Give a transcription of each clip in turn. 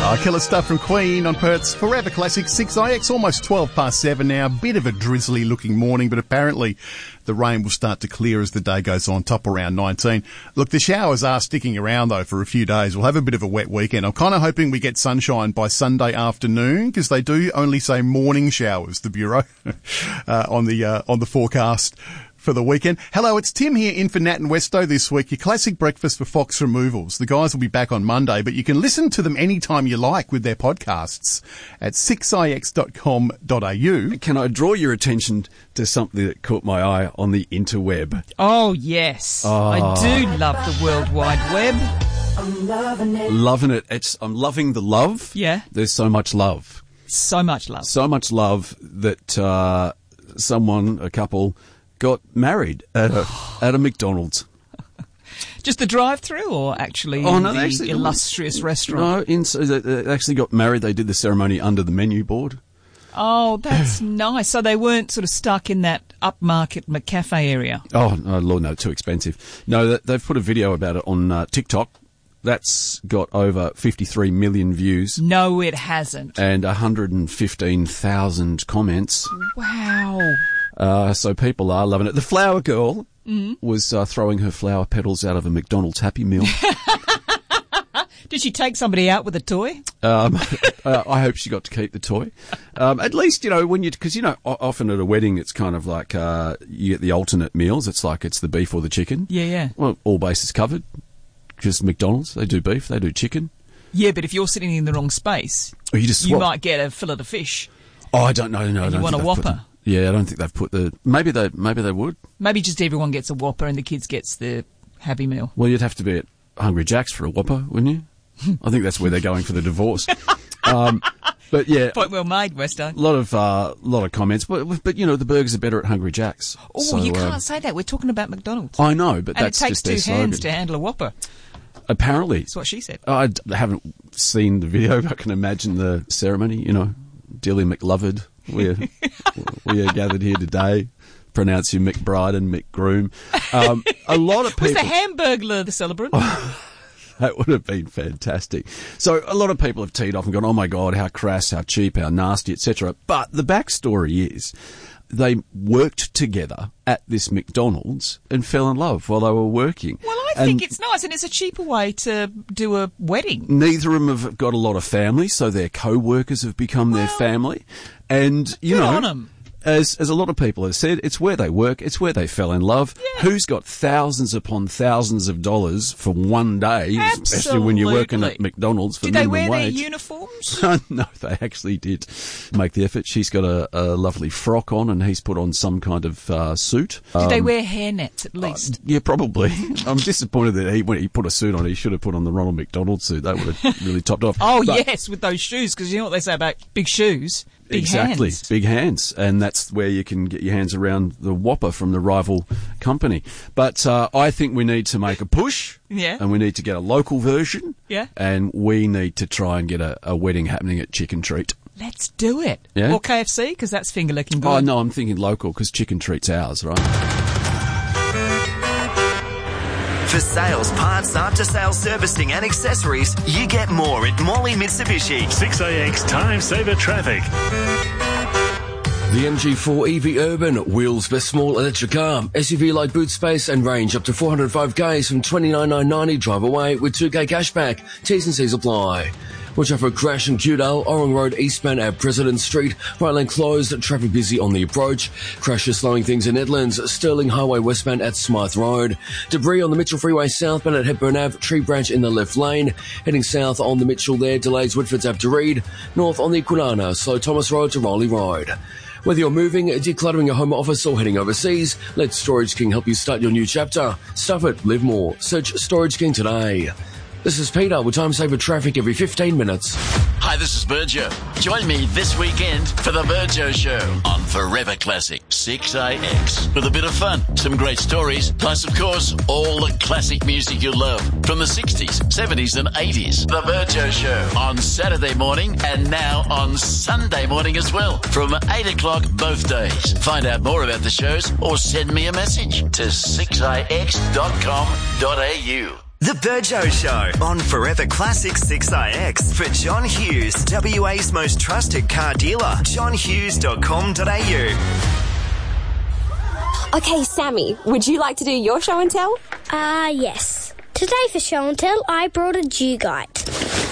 Killer stuff from Queen on Perth's Forever Classic 6IX, almost 12 past 7 now. Bit of a drizzly looking morning, but apparently the rain will start to clear as the day goes on, top around 19. Look, the showers are sticking around though for a few days. We'll have a bit of a wet weekend. I'm kind of hoping we get sunshine by Sunday afternoon, because they do only say morning showers, the Bureau, on the forecast for the weekend. Hello, it's Tim here in for Nat and Westo this week, your classic breakfast for Fox Removals. The guys will be back on Monday, but you can listen to them anytime you like with their podcasts at 6ix.com.au. Can I draw your attention to something that caught my eye on the interweb? Oh, yes. I do love the World Wide Web. I'm loving it. Loving it. I'm loving the love. Yeah. There's so much love. So much love. So much love that a couple, got married at a McDonald's. Just the drive-through, or actually the illustrious restaurant? No, they actually got married. They did the ceremony under the menu board. Oh, that's nice. So they weren't sort of stuck in that upmarket McCafe area? Oh, no, Lord, no, too expensive. No, they've put a video about it on TikTok. That's got over 53 million views. No, it hasn't. And 115,000 comments. Wow. So people are loving it. The flower girl was throwing her flower petals out of a McDonald's Happy Meal. Did she take somebody out with a toy? I hope she got to keep the toy. At least, because often at a wedding it's kind of like you get the alternate meals. It's like it's the beef or the chicken. Yeah. Well, all bases covered. Because McDonald's, they do beef, they do chicken. Yeah, but if you're sitting in the wrong space, you might get a fillet of fish. Oh, I don't know. No, you want a Whopper? I don't think they've put the. Maybe they would. Maybe just everyone gets a Whopper and the kids gets the Happy Meal. Well, you'd have to be at Hungry Jack's for a Whopper, wouldn't you? I think that's where they're going for the divorce. But yeah, point well made, Westo. A lot of comments, but the burgers are better at Hungry Jack's. Oh, so, you can't say that. We're talking about McDonald's. I know, but and that's it takes just their two hands slogan. to handle a Whopper. Apparently. That's what she said. I haven't seen the video, but I can imagine the ceremony, Dilly McLoved. We are gathered here today. Pronounce you McBride and McGroom. A lot of people... Was the Hamburglar the celebrant? That would have been fantastic. So a lot of people have teed off and gone, oh my God, how crass, how cheap, how nasty, etc. But the backstory is they worked together at this McDonald's and fell in love while they were working. Well, I think it's nice, and it's a cheaper way to do a wedding. Neither of them have got a lot of family, so their co-workers have become their family. And, good on them. As a lot of people have said, it's where they work, it's where they fell in love. Yeah. Who's got thousands upon thousands of dollars for one day, especially when you're working at McDonald's for minimum wage? Did they wear their uniforms? No, they actually did make the effort. She's got a lovely frock on, and he's put on some kind of suit. Did they wear hairnets at least? Yeah, probably. I'm disappointed that when he put a suit on, he should have put on the Ronald McDonald suit. That would have really topped off. Yes, with those shoes, because you know what they say about big shoes? Big hands. Big hands. And that's where you can get your hands around the Whopper from the rival company. But I think we need to make a push. Yeah. And we need to get a local version. Yeah. And we need to try and get a wedding happening at Chicken Treat. Let's do it. Yeah. Or KFC, because that's finger-licking good. Oh, no, I'm thinking local, because Chicken Treat's ours, right? For sales, parts, after-sales servicing and accessories, you get more at Morley Mitsubishi. 6AX Time Saver Traffic. The MG4 EV Urban, wheels best small electric car, SUV like boot space and range up to 405 Ks from $29,990 drive away with 2K cashback. T's and C's apply. Watch out for a crash in Kewdale, Orong Road eastbound at President Street. Right lane closed, traffic busy on the approach. Crashes slowing things in Edlands, Stirling Highway westbound at Smythe Road. Debris on the Mitchell Freeway southbound at Hepburn Ave, tree branch in the left lane. Heading south on the Mitchell there, delays Whitford's Ave to Reed. North on the Equinana, slow Thomas Road to Rowley Road. Whether you're moving, decluttering your home office or heading overseas, let Storage King help you start your new chapter. Stuff it, live more. Search Storage King today. This is Peter with Time Saver Traffic every 15 minutes. Hi, this is Burjo. Join me this weekend for the Burjo Show on Forever Classic 6AX. With a bit of fun, some great stories, plus, of course, all the classic music you love from the 60s, 70s and 80s. The Burjo Show on Saturday morning and now on Sunday morning as well from 8 o'clock both days. Find out more about the shows or send me a message to 6ix.com.au. The Burjo Show on Forever Classic 6IX for John Hughes, WA's most trusted car dealer, johnhughes.com.au. Okay, Sammy, would you like to do your show and tell? Yes. Today for show and tell, I brought a Dugite.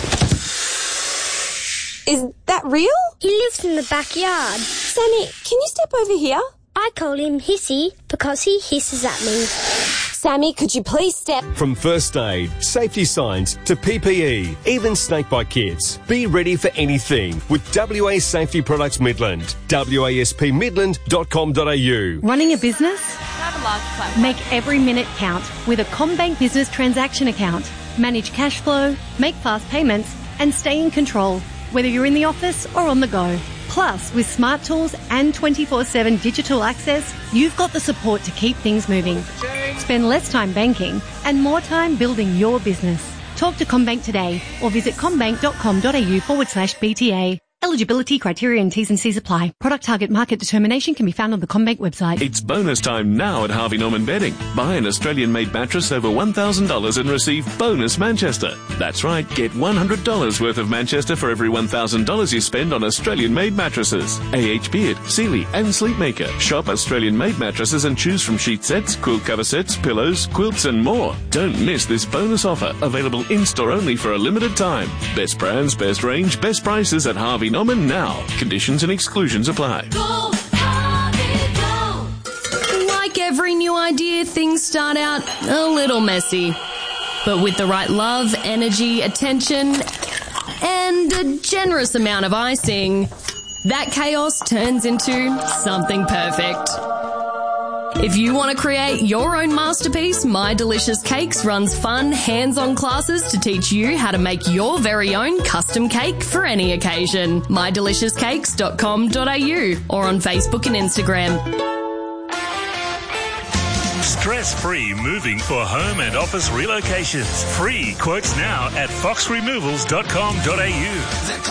Is that real? He lives in the backyard. Sammy, can you step over here? I call him Hissy because he hisses at me. Sammy, could you please step... From first aid, safety signs to PPE, even snakebite kits. Be ready for anything with WA Safety Products Midland. waspmidland.com.au. Running a business? Make every minute count with a CommBank Business Transaction Account. Manage cash flow, make fast payments, and stay in control, whether you're in the office or on the go. Plus, with smart tools and 24/7 digital access, you've got the support to keep things moving. Spend less time banking and more time building your business. Talk to CommBank today or visit commbank.com.au/BTA. Eligibility criteria and T's and C's apply. Product target market determination can be found on the CommBank website. It's bonus time now at Harvey Norman Bedding. Buy an Australian-made mattress over $1,000 and receive bonus Manchester. That's right, get $100 worth of Manchester for every $1,000 you spend on Australian-made mattresses. AH Beard, Sealy and Sleepmaker. Shop Australian-made mattresses and choose from sheet sets, quilt cover sets, pillows, quilts and more. Don't miss this bonus offer, available in-store only for a limited time. Best brands, best range, best prices at Harvey Norman now. Conditions and exclusions apply. Go, Harvey, go. Like every new idea, things start out a little messy. But with the right love, energy, attention, and a generous amount of icing, that chaos turns into something perfect. If you want to create your own masterpiece, My Delicious Cakes runs fun, hands-on classes to teach you how to make your very own custom cake for any occasion. mydeliciouscakes.com.au or on Facebook and Instagram. Stress-free moving for home and office relocations. Free quotes now at foxremovals.com.au.